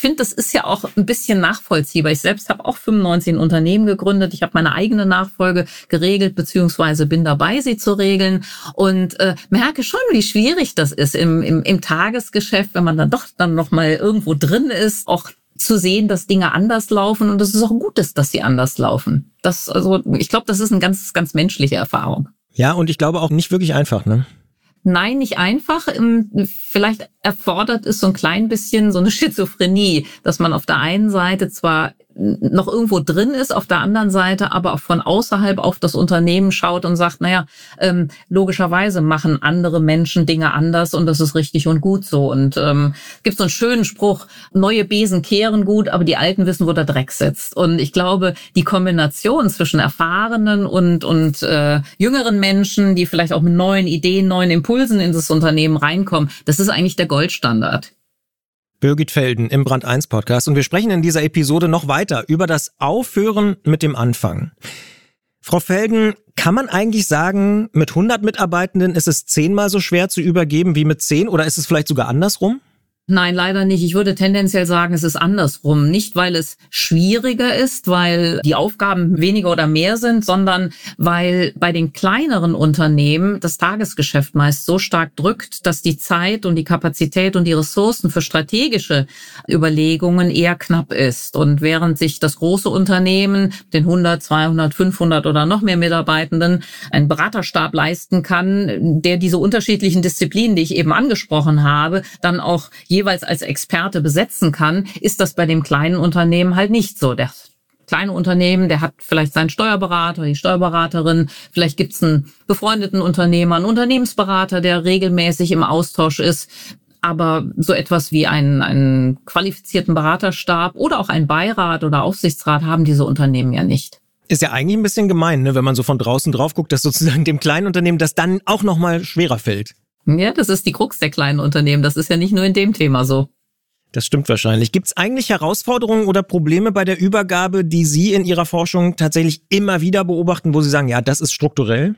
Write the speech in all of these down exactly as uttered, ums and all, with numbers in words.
finde, das ist ja auch ein bisschen nachvollziehbar. Ich selbst habe auch fünfundneunzig ein Unternehmen gegründet. Ich habe meine eigene Nachfolge geregelt, beziehungsweise bin dabei, sie zu regeln und äh, merke schon, wie schwierig das ist im, im, im Tagesgeschäft, wenn man dann doch dann noch mal irgendwo drin ist, auch zu sehen, dass Dinge anders laufen und dass es auch gut ist, dass sie anders laufen. Das, also, ich glaube, das ist eine ganz, ganz menschliche Erfahrung. Ja, und ich glaube auch nicht wirklich einfach, ne? Nein, nicht einfach. Vielleicht erfordert es so ein klein bisschen so eine Schizophrenie, dass man auf der einen Seite zwar noch irgendwo drin ist, auf der anderen Seite aber auch von außerhalb auf das Unternehmen schaut und sagt, naja, ähm, logischerweise machen andere Menschen Dinge anders und das ist richtig und gut so. Und ähm, es gibt so einen schönen Spruch, neue Besen kehren gut, aber die Alten wissen, wo der Dreck sitzt. Und ich glaube, die Kombination zwischen erfahrenen und und äh, jüngeren Menschen, die vielleicht auch mit neuen Ideen, neuen Impulsen in das Unternehmen reinkommen, das ist eigentlich der Goldstandard. Birgit Felden im Brand eins Podcast und wir sprechen in dieser Episode noch weiter über das Aufhören mit dem Anfang. Frau Felden, kann man eigentlich sagen, mit hundert Mitarbeitenden ist es zehnmal so schwer zu übergeben wie mit zehn oder ist es vielleicht sogar andersrum? Nein, leider nicht. Ich würde tendenziell sagen, es ist andersrum. Nicht, weil es schwieriger ist, weil die Aufgaben weniger oder mehr sind, sondern weil bei den kleineren Unternehmen das Tagesgeschäft meist so stark drückt, dass die Zeit und die Kapazität und die Ressourcen für strategische Überlegungen eher knapp ist. Und während sich das große Unternehmen, den hundert, zweihundert, fünfhundert oder noch mehr Mitarbeitenden, einen Beraterstab leisten kann, der diese unterschiedlichen Disziplinen, die ich eben angesprochen habe, dann auch jeweils als Experte besetzen kann, ist das bei dem kleinen Unternehmen halt nicht so. Der kleine Unternehmen, der hat vielleicht seinen Steuerberater, die Steuerberaterin, vielleicht gibt's einen befreundeten Unternehmer, einen Unternehmensberater, der regelmäßig im Austausch ist. Aber so etwas wie einen, einen qualifizierten Beraterstab oder auch einen Beirat oder Aufsichtsrat haben diese Unternehmen ja nicht. Ist ja eigentlich ein bisschen gemein, ne, wenn man so von draußen drauf guckt, dass sozusagen dem kleinen Unternehmen das dann auch nochmal schwerer fällt. Ja, das ist die Krux der kleinen Unternehmen. Das ist ja nicht nur in dem Thema so. Das stimmt wahrscheinlich. Gibt es eigentlich Herausforderungen oder Probleme bei der Übergabe, die Sie in Ihrer Forschung tatsächlich immer wieder beobachten, wo Sie sagen, ja, das ist strukturell?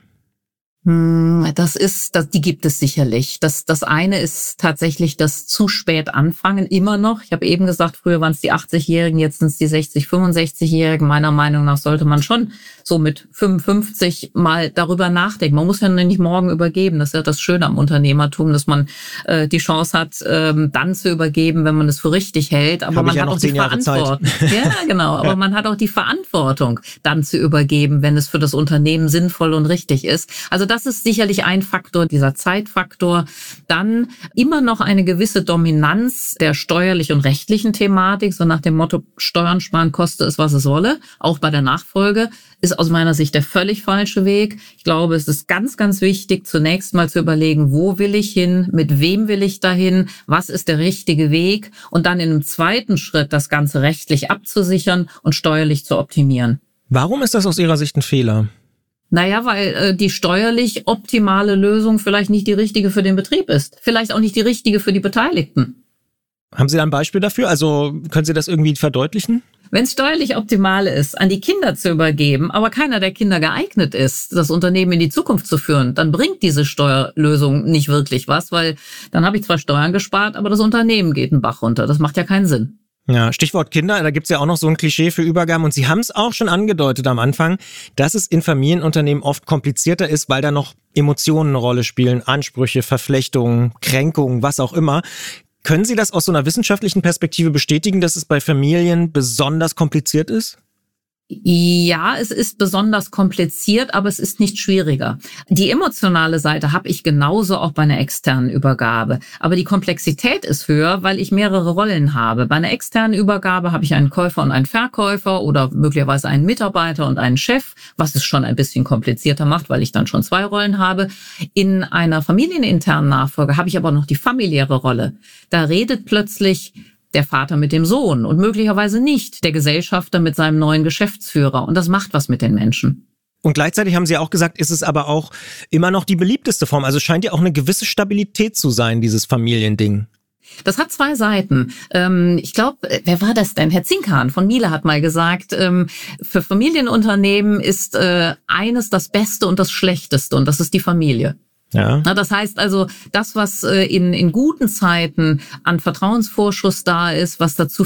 Das ist, das, die gibt es sicherlich. Das, das eine ist tatsächlich das zu spät anfangen, immer noch. Ich habe eben gesagt, früher waren es die achtzigjährigen, jetzt sind es die sechzig-, fünfundsechzigjährigen. Meiner Meinung nach sollte man schon so mit fünfundfünfzig mal darüber nachdenken. Man muss ja nicht morgen übergeben. Das ist ja das Schöne am Unternehmertum, dass man äh, die Chance hat, ähm, dann zu übergeben, wenn man es für richtig hält. Aber man ja hat auch die Jahre Verantwortung. Zeit. Ja, genau. Aber ja. man hat auch die Verantwortung, dann zu übergeben, wenn es für das Unternehmen sinnvoll und richtig ist. Also das ist sicherlich ein Faktor, dieser Zeitfaktor. Dann immer noch eine gewisse Dominanz der steuerlich und rechtlichen Thematik, so nach dem Motto, Steuern sparen, koste es, was es wolle. Auch bei der Nachfolge ist aus meiner Sicht der völlig falsche Weg. Ich glaube, es ist ganz, ganz wichtig, zunächst mal zu überlegen, wo will ich hin, mit wem will ich dahin, was ist der richtige Weg und dann in einem zweiten Schritt das Ganze rechtlich abzusichern und steuerlich zu optimieren. Warum ist das aus Ihrer Sicht ein Fehler? Naja, weil äh, die steuerlich optimale Lösung vielleicht nicht die richtige für den Betrieb ist. Vielleicht auch nicht die richtige für die Beteiligten. Haben Sie da ein Beispiel dafür? Also können Sie das irgendwie verdeutlichen? Wenn es steuerlich optimal ist, an die Kinder zu übergeben, aber keiner der Kinder geeignet ist, das Unternehmen in die Zukunft zu führen, dann bringt diese Steuerlösung nicht wirklich was, weil dann habe ich zwar Steuern gespart, aber das Unternehmen geht einen Bach runter. Das macht ja keinen Sinn. Ja, Stichwort Kinder, da gibt's ja auch noch so ein Klischee für Übergaben und Sie haben es auch schon angedeutet am Anfang, dass es in Familienunternehmen oft komplizierter ist, weil da noch Emotionen eine Rolle spielen, Ansprüche, Verflechtungen, Kränkungen, was auch immer. Können Sie das aus so einer wissenschaftlichen Perspektive bestätigen, dass es bei Familien besonders kompliziert ist? Ja, es ist besonders kompliziert, aber es ist nicht schwieriger. Die emotionale Seite habe ich genauso auch bei einer externen Übergabe. Aber die Komplexität ist höher, weil ich mehrere Rollen habe. Bei einer externen Übergabe habe ich einen Käufer und einen Verkäufer oder möglicherweise einen Mitarbeiter und einen Chef, was es schon ein bisschen komplizierter macht, weil ich dann schon zwei Rollen habe. In einer familieninternen Nachfolge habe ich aber noch die familiäre Rolle. Da redet plötzlich der Vater mit dem Sohn und möglicherweise nicht der Gesellschafter mit seinem neuen Geschäftsführer. Und das macht was mit den Menschen. Und gleichzeitig haben Sie auch gesagt, ist es aber auch immer noch die beliebteste Form. Also es scheint ja auch eine gewisse Stabilität zu sein, dieses Familiending. Das hat zwei Seiten. Ich glaube, wer war das denn? Herr Zinkan von Miele hat mal gesagt, für Familienunternehmen ist eines das Beste und das Schlechteste und das ist die Familie. Ja. Na, das heißt also, das, was in, in guten Zeiten an Vertrauensvorschuss da ist, was dazu